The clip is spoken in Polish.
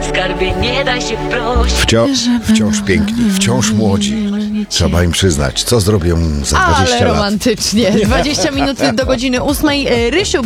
skarbie, nie daj się prosić. Wciąż piękni, wciąż młodzi. Trzeba im przyznać, co zrobią za 20 Ale lat. romantycznie. 20 minut do godziny 8. Rysiu,